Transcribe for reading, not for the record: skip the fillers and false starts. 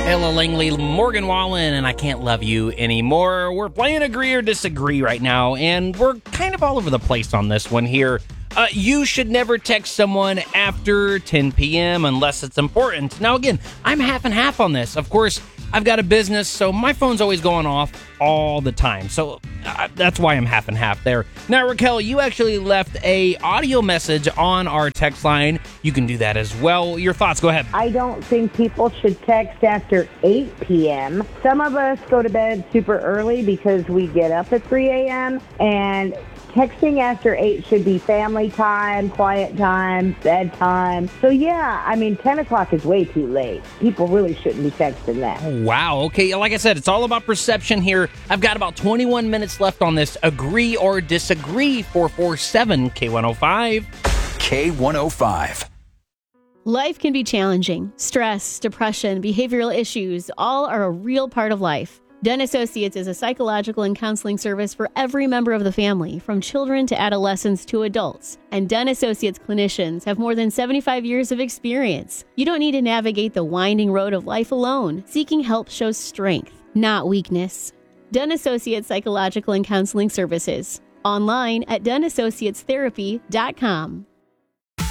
Ella Langley, Morgan Wallen, and I Can't Love You Anymore. We're playing Agree or Disagree right now, and we're kind of all over the place on this one here. You should never text someone after 10 p.m. unless it's important. Now, again, I'm half and half on this. Of course, I've got a business, so my phone's always going off all the time. So that's why I'm half and half there. Now, Raquel, you actually left a audio message on our text line. You can do that as well. Your thoughts, go ahead. I don't think people should text after 8 p.m. Some of us go to bed super early because we get up at 3 a.m. and texting after 8 should be family time, quiet time, bedtime. So, yeah, I mean, 10 o'clock is way too late. People really shouldn't be texting that. Oh, wow. Okay, like I said, it's all about perception here. I've got about 21 minutes left on this. Agree or disagree, 447 K105. K105. Life can be challenging. Stress, depression, behavioral issues, all are a real part of life. Den Associates is a psychological and counseling service for every member of the family, from children to adolescents to adults. And Den Associates clinicians have more than 75 years of experience. You don't need to navigate the winding road of life alone. Seeking help shows strength, not weakness. Den Associates Psychological and Counseling Services. Online at denassociatestherapy.com.